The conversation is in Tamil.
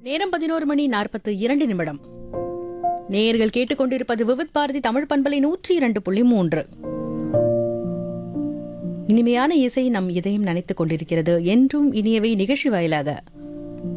நேரம் 11:42. நேயர்கள் கேட்டுக்கொண்டிருப்பது விவித் பாரதி தமிழ் பண்பலை 102.3. இனிமையான இசை நம் இதயம் நனைத்துக் கொண்டிருக்கிறது. என்றும் இனியவை நிகழ்ச்சி வாயிலாக